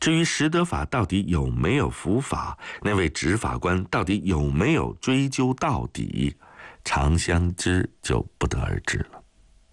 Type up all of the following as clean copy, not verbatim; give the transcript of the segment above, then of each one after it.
至于石德法到底有没有伏法，那位执法官到底有没有追究到底，常香枝就不得而知了。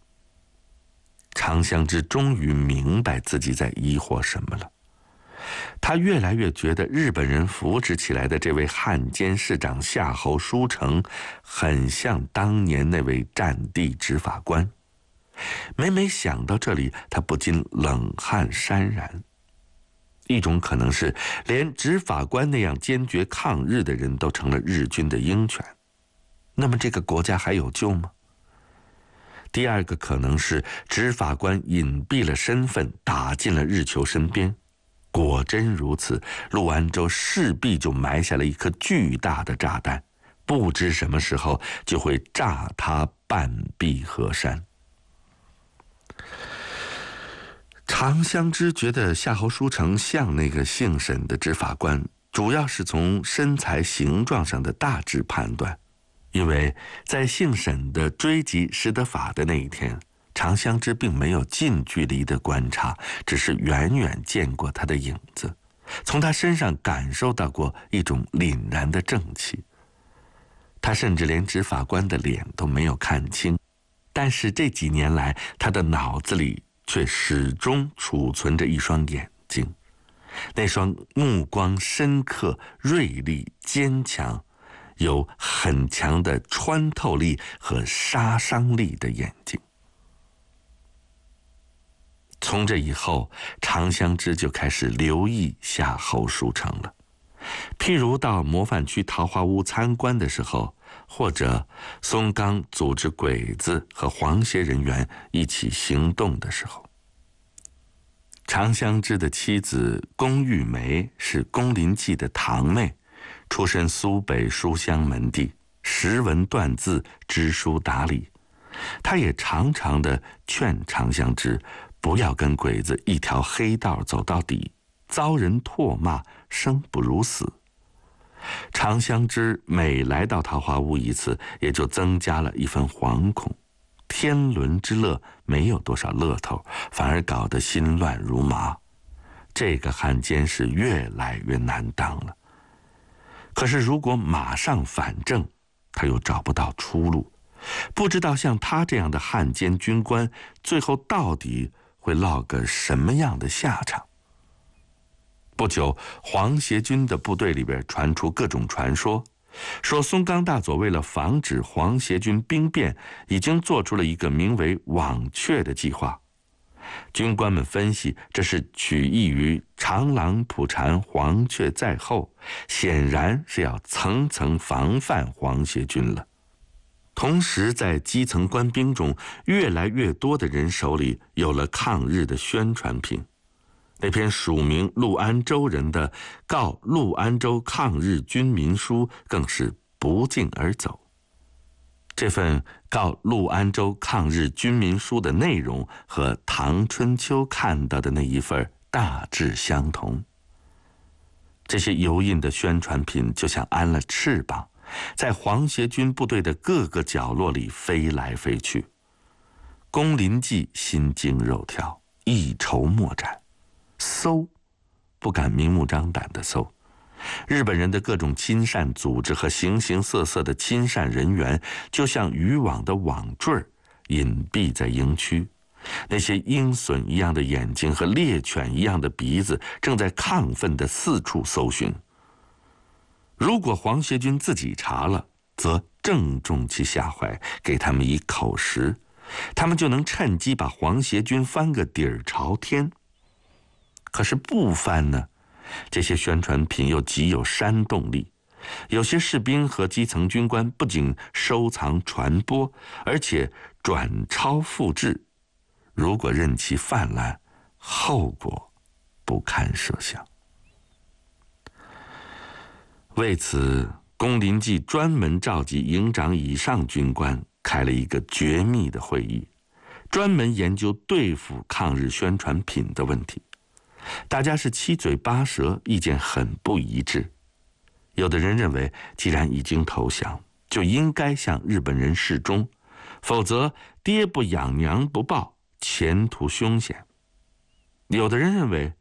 常香枝终于明白自己在疑惑什么了。他越来越觉得日本人扶植起来的这位汉奸市长夏侯书成很像当年那位战地执法官。每每想到这里，他不禁冷汗潸然。一种可能是连执法官那样坚决抗日的人都成了日军的鹰犬，那么这个国家还有救吗？第二个可能是执法官隐蔽了身份，打进了日球身边。果真如此，陆安州势必就埋下了一颗巨大的炸弹，不知什么时候就会炸塌半壁河山。常香枝觉得夏侯书成像那个姓沈的执法官，主要是从身材形状上的大致判断。因为在姓沈的追击石德法的那一天，常香枝并没有近距离的观察，只是远远见过他的影子，从他身上感受到过一种凛然的正气。他甚至连执法官的脸都没有看清，但是这几年来，他的脑子里却始终储存着一双眼睛，那双目光深刻、锐利、坚强，有很强的穿透力和杀伤力的眼睛。从这以后，常香枝就开始留意夏侯书成了。譬如到模范区桃花坞参观的时候，或者松冈组织鬼子和皇协人员一起行动的时候。常香枝的妻子宫玉梅是宫林纪的堂妹，出身苏北书香门第，识文断字，知书达理。她也常常地劝常香枝不要跟鬼子一条黑道走到底，遭人唾骂，生不如死。常香枝每来到桃花坞一次，也就增加了一分惶恐。天伦之乐没有多少乐头，反而搞得心乱如麻。这个汉奸是越来越难当了。可是如果马上反正，他又找不到出路，不知道像他这样的汉奸军官，最后到底会落个什么样的下场。不久，皇协军的部队里边传出各种传说，说松冈大佐为了防止皇协军兵变，已经做出了一个名为网雀的计划。军官们分析，这是取意于长狼捕蝉，黄雀在后，显然是要层层防范皇协军了。同时，在基层官兵中，越来越多的人手里有了抗日的宣传品。那篇署名陆安州人的告陆安州抗日军民书更是不胫而走。这份告陆安州抗日军民书的内容和唐春秋看到的那一份大致相同。这些油印的宣传品就像安了翅膀，在皇协军部队的各个角落里飞来飞去。宫林纪心惊肉跳，一筹莫展，搜不敢明目张胆地搜。日本人的各种亲善组织和形形色色的亲善人员，就像渔网的网坠，隐蔽在营区。那些鹰隼一样的眼睛和猎犬一样的鼻子，正在亢奋地四处搜寻。如果皇协军自己查了，则正中其下怀，给他们以口实，他们就能趁机把皇协军翻个底儿朝天。可是不翻呢，这些宣传品又极有煽动力，有些士兵和基层军官不仅收藏传播，而且转抄复制。如果任其泛滥，后果不堪设想。为此，宫林纪专门召集营长以上军官开了一个绝密的会议，专门研究对付抗日宣传品的问题。大家是七嘴八舌，意见很不一致。有的人认为，既然已经投降，就应该向日本人示忠，否则爹不养娘不报，前途凶险。有的人认为，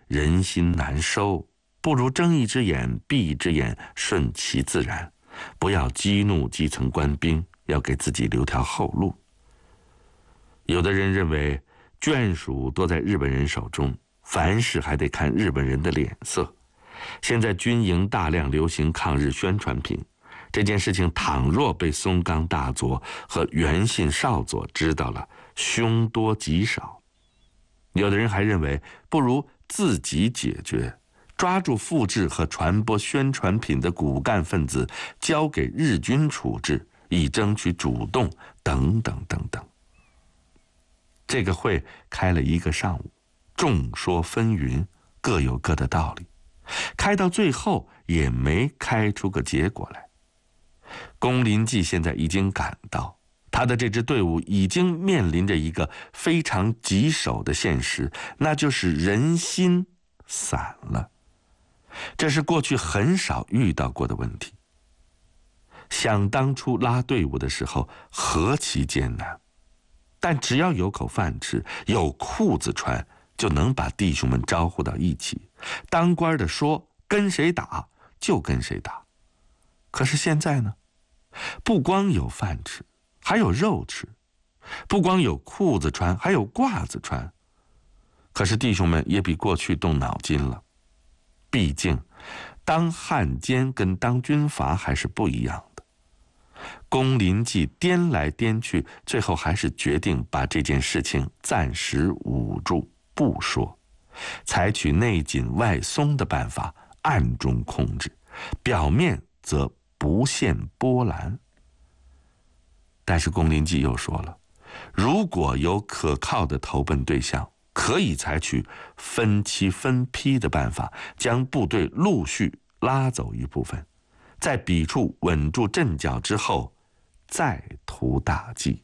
人心难收，不如睁一只眼闭一只眼，顺其自然，不要激怒基层官兵，要给自己留条后路。有的人认为眷属多在日本人手中，凡事还得看日本人的脸色。现在军营大量流行抗日宣传品，这件事情倘若被松冈大佐和原信少佐知道了，凶多吉少。有的人还认为不如自己解决，抓住复制和传播宣传品的骨干分子，交给日军处置，以争取主动，等等等等。这个会开了一个上午，众说纷纭，各有各的道理，开到最后也没开出个结果来。宫林纪现在已经感到，他的这支队伍已经面临着一个非常棘手的现实，那就是人心散了。这是过去很少遇到过的问题。想当初拉队伍的时候何其艰难，但只要有口饭吃，有裤子穿，就能把弟兄们招呼到一起。当官的说跟谁打就跟谁打。可是现在呢，不光有饭吃，还有肉吃；不光有裤子穿，还有褂子穿。可是弟兄们也比过去动脑筋了，毕竟当汉奸跟当军阀还是不一样的。宫林纪颠来颠去，最后还是决定把这件事情暂时捂住不说，采取内紧外松的办法，暗中控制，表面则不现波澜。但是宫林纪又说了，如果有可靠的投奔对象，可以采取分期分批的办法，将部队陆续拉走一部分，在彼处稳住阵脚之后，再图大计。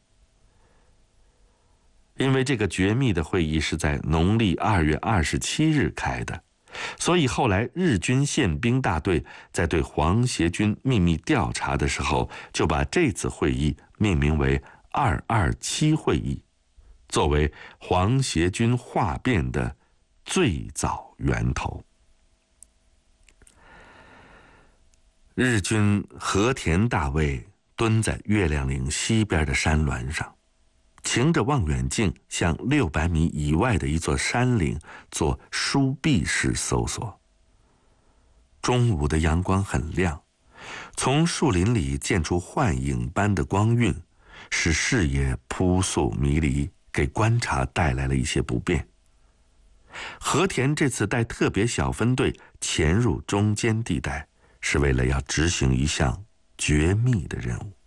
因为这个绝密的会议是在农历2月27日开的，所以后来日军宪兵大队在对黄协军秘密调查的时候，就把这次会议命名为227会议，作为黄协军哗变的最早源头。日军和田大尉蹲在月亮岭西边的山峦上，擎着望远镜向600米以外的一座山岭做疏臂式搜索。中午的阳光很亮，从树林里溅出幻影般的光晕，使视野扑朔迷离，给观察带来了一些不便。和田这次带特别小分队潜入中间地带，是为了要执行一项绝密的任务。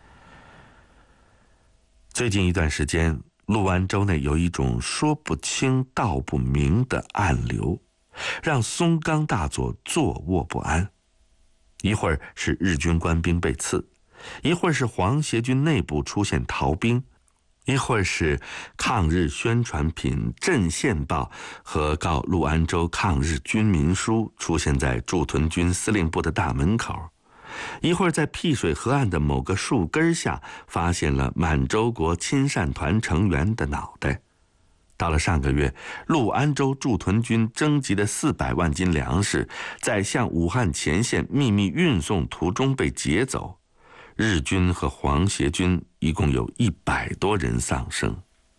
最近一段时间，陆安州内有一种说不清道不明的暗流，让松冈大佐坐卧不安。一会儿是日军官兵被刺，一会儿是黄协军内部出现逃兵，一会儿是抗日宣传品镇县报和告陆安州抗日军民书出现在驻屯军司令部的大门口，一会儿在辟水河岸的某个树根下发现了满洲国亲善团成员的脑袋。到了上个月，陆安州驻屯军征集的400万斤粮食在向武汉前线秘密运送途中被劫走，日军和黄协军一共有100多人丧生。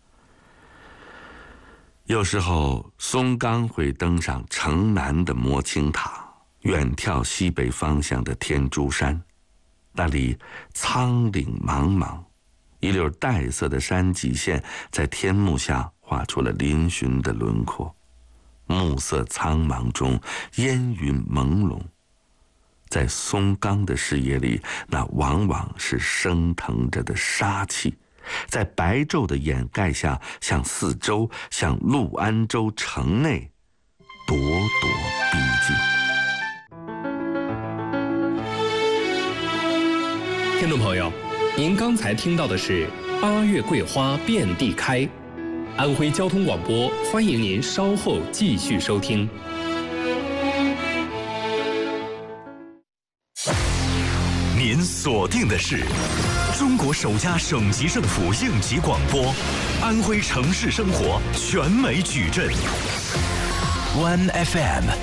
有时候松冈会登上城南的摩青塔，远眺西北方向的天竺山，那里苍岭茫茫，一溜带色的山脊线在天幕下画出了嶙峋的轮廓，暮色苍茫中烟云朦胧。在松冈的视野里，那往往是升腾着的杀气，在白昼的掩盖下，向四周，向陆安州城内咄咄逼近。听众朋友，您刚才听到的是8月桂花遍地开，安徽交通广播欢迎您稍后继续收听。 您锁定的是中国首家省级政府应急广播，安徽城市生活全美矩阵。 One FM。